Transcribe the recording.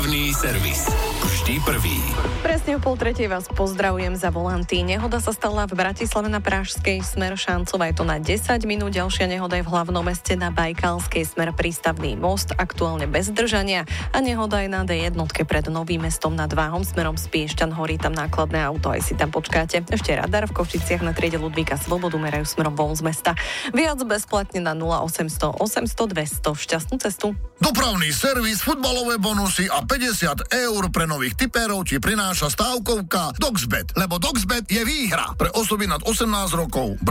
Dopravný servis. Vždy prvý. Presne o 2:30 vás pozdravujem za volanty. Nehoda sa stala v Bratislave na Pražskej smer Šancova. Je to na 10 minút. Ďalšia nehoda je v hlavnom meste na Bajkalskej smer Prístavný most. Aktuálne bez zdržania. A nehoda je na D1 pred Novým Mestom nad Váhom smerom z Piešťan. Horí tam nákladné auto, aj si tam počkáte. Ešte radar v Košiciach na triede Ludvíka Svobodu merajú smerom von z mesta. Viac bezplatne na 0800 800 200. Šťastnú cestu. Dopravný servis, futbalové bonusy a 50 eur pre nových tipérov ti prináša stávkovka Doxbet, lebo Doxbet je výhra pre osoby nad 18 rokov.